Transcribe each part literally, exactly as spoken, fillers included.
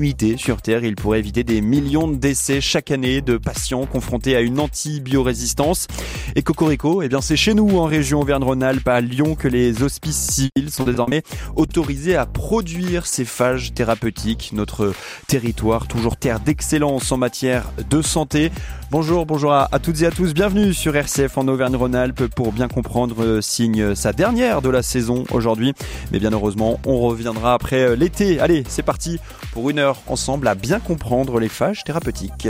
sur Terre, il pourrait éviter des millions de décès chaque année de patients confrontés à une antibiorésistance. Et Cocorico, eh bien c'est chez nous en région Auvergne-Rhône-Alpes, à Lyon, que les hospices civils sont désormais autorisés à produire ces phages thérapeutiques. Notre territoire, toujours terre d'excellence en matière de santé. Bonjour, bonjour à, à toutes et à tous. Bienvenue sur R C F en Auvergne-Rhône-Alpes pour Bien comprendre euh, signe sa dernière de la saison aujourd'hui. Mais bien heureusement, on reviendra après euh, l'été. Allez, c'est parti pour une heure ensemble à bien comprendre les phages thérapeutiques.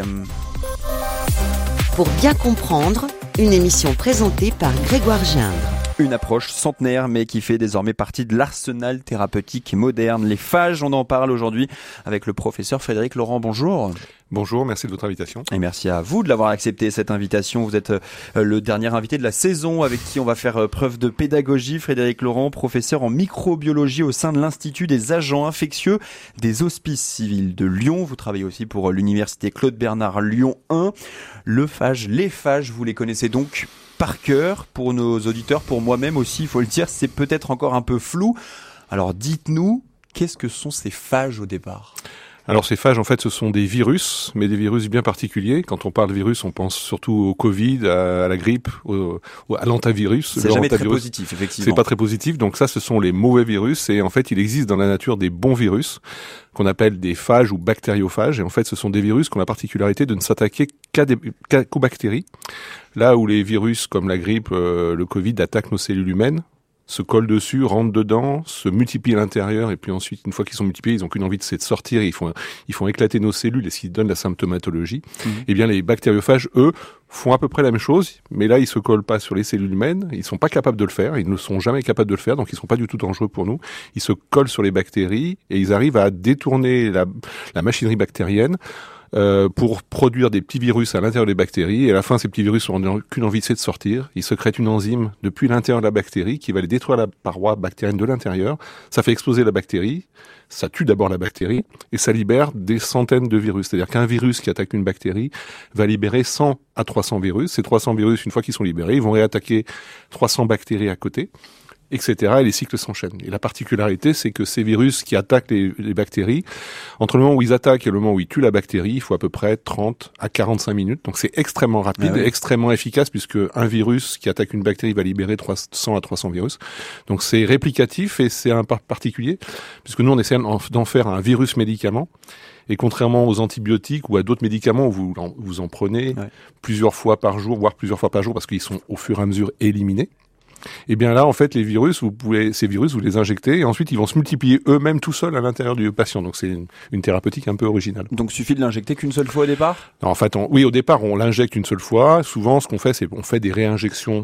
Pour bien comprendre, une émission présentée par Grégoire Gindre. Une approche centenaire mais qui fait désormais partie de l'arsenal thérapeutique moderne. Les phages, on en parle aujourd'hui avec le professeur Frédéric Laurent. Bonjour. Bonjour, merci de votre invitation. Et merci à vous de l'avoir accepté cette invitation. Vous êtes le dernier invité de la saison avec qui on va faire preuve de pédagogie. Frédéric Laurent, professeur en microbiologie au sein de l'Institut des agents infectieux des hospices civils de Lyon. Vous travaillez aussi pour l'université Claude Bernard Lyon un. Le phage, les phages, vous les connaissez donc par cœur. Pour nos auditeurs, pour moi-même aussi, il faut le dire, c'est peut-être encore un peu flou. Alors dites-nous, qu'est-ce que sont ces phages au départ ? Alors ces phages, en fait, ce sont des virus, mais des virus bien particuliers. Quand on parle de virus, on pense surtout au Covid, à, à la grippe, au, au, à l'antavirus. C'est jamais très positif, effectivement. C'est pas très positif, donc ça, ce sont les mauvais virus. Et en fait, il existe dans la nature des bons virus, qu'on appelle des phages ou bactériophages. Et en fait, ce sont des virus qui ont la particularité de ne s'attaquer qu'à des, qu'à, qu'aux bactéries. Là où les virus, comme la grippe, euh, le Covid, attaquent nos cellules humaines, se collent dessus, rentrent dedans, se multiplient à l'intérieur, et puis ensuite, une fois qu'ils sont multipliés, ils n'ont qu'une envie, c'est de sortir, et ils font, ils font éclater nos cellules, et ce qui donne la symptomatologie. Mmh. Eh bien, les bactériophages, eux, font à peu près la même chose, mais là, ils se collent pas sur les cellules humaines, ils sont pas capables de le faire, ils ne sont jamais capables de le faire, donc ils sont pas du tout dangereux pour nous. Ils se collent sur les bactéries, et ils arrivent à détourner la, la machinerie bactérienne, Euh, pour produire des petits virus à l'intérieur des bactéries, et à la fin, ces petits virus n'ont qu'une envie, c'est de sortir. Ils sécrètent une enzyme depuis l'intérieur de la bactérie qui va aller détruire la paroi bactérienne de l'intérieur. Ça fait exploser la bactérie, ça tue d'abord la bactérie, et ça libère des centaines de virus. C'est-à-dire qu'un virus qui attaque une bactérie va libérer cent à trois cents virus. Ces trois cents virus, une fois qu'ils sont libérés, ils vont réattaquer trois cents bactéries à côté, et cetera. Et les cycles s'enchaînent. Et la particularité, c'est que ces virus qui attaquent les, les bactéries, entre le moment où ils attaquent et le moment où ils tuent la bactérie, il faut à peu près trente à quarante-cinq minutes. Donc c'est extrêmement rapide, ah oui. extrêmement efficace, puisque un virus qui attaque une bactérie va libérer trois cents à trois cents virus. Donc c'est réplicatif et c'est un particulier, puisque nous on essaie d'en faire un virus médicament. Et contrairement aux antibiotiques ou à d'autres médicaments où vous en, vous en prenez ouais. plusieurs fois par jour, voire plusieurs fois par jour, parce qu'ils sont au fur et à mesure éliminés. Et bien là, en fait, les virus, vous pouvez, ces virus, vous les injectez et ensuite ils vont se multiplier eux-mêmes tout seuls à l'intérieur du patient. Donc c'est une, une thérapeutique un peu originale. Donc suffit de l'injecter qu'une seule fois au départ ? Non, en fait, on, oui, au départ, on l'injecte une seule fois. Souvent, ce qu'on fait, c'est qu'on fait des réinjections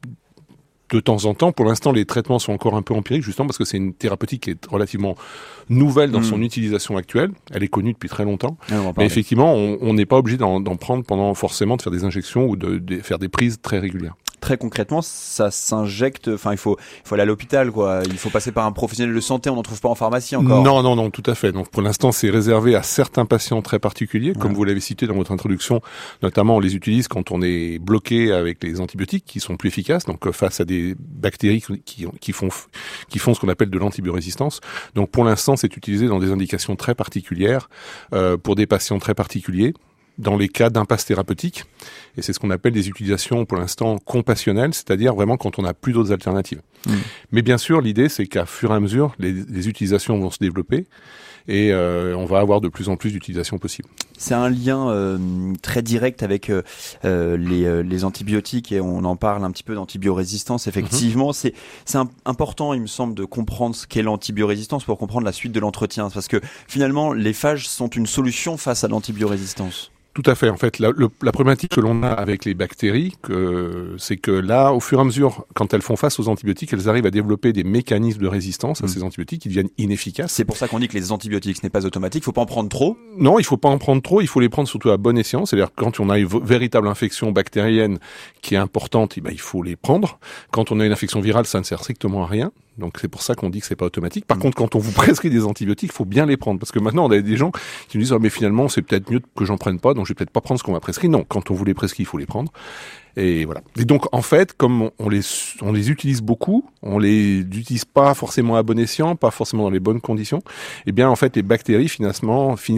de temps en temps. Pour l'instant, les traitements sont encore un peu empiriques, justement parce que c'est une thérapeutique qui est relativement nouvelle dans mmh. son utilisation actuelle. Elle est connue depuis très longtemps. Mais effectivement, on n'est pas obligé d'en, d'en prendre pendant forcément de faire des injections ou de, de faire des prises très régulières. Très concrètement, ça s'injecte, enfin, il faut, il faut aller à l'hôpital, quoi. Il faut passer par un professionnel de santé, on n'en trouve pas en pharmacie encore. Non, non, non, tout à fait. Donc, pour l'instant, c'est réservé à certains patients très particuliers, ouais. comme vous l'avez cité dans votre introduction. Notamment, on les utilise quand on est bloqué avec les antibiotiques qui sont plus efficaces, donc face à des bactéries qui, qui font, qui font ce qu'on appelle de l'antibiorésistance. Donc, pour l'instant, c'est utilisé dans des indications très particulières, euh, pour des patients très particuliers, dans les cas d'impasse thérapeutique. Et c'est ce qu'on appelle des utilisations, pour l'instant, compassionnelles, c'est-à-dire vraiment quand on n'a plus d'autres alternatives. Mmh. Mais bien sûr, l'idée, c'est qu'à fur et à mesure, les, les utilisations vont se développer et euh, on va avoir de plus en plus d'utilisations possibles. C'est un lien euh, très direct avec euh, les, euh, les antibiotiques et on en parle un petit peu d'antibiorésistance. Effectivement, mmh. c'est, c'est un, important, il me semble, de comprendre ce qu'est l'antibiorésistance pour comprendre la suite de l'entretien. Parce que finalement, les phages sont une solution face à l'antibiorésistance. Tout à fait. En fait, la, le, la problématique que l'on a avec les bactéries, que, c'est que là, au fur et à mesure, quand elles font face aux antibiotiques, elles arrivent à développer des mécanismes de résistance à mmh. ces antibiotiques qui deviennent inefficaces. C'est pour ça qu'on dit que les antibiotiques, ce n'est pas automatique. Il faut pas en prendre trop. Non, il faut pas en prendre trop. Il faut les prendre surtout à bon escient. C'est-à-dire que quand on a une véritable infection bactérienne qui est importante, eh ben, il faut les prendre. Quand on a une infection virale, ça ne sert strictement à rien. Donc c'est pour ça qu'on dit que c'est pas automatique. Par mmh. contre, quand on vous prescrit des antibiotiques, il faut bien les prendre. Parce que maintenant, on a des gens qui nous disent oh, mais finalement, c'est peut-être mieux que j'en prenne pas, donc je vais peut-être pas prendre ce qu'on m'a prescrit. Non, quand on vous les prescrit, il faut les prendre. Et voilà. Et donc, en fait, comme on, on les, on les utilise beaucoup, on les utilise pas forcément à bon escient, pas forcément dans les bonnes conditions, eh bien, en fait, les bactéries, finalement, finissent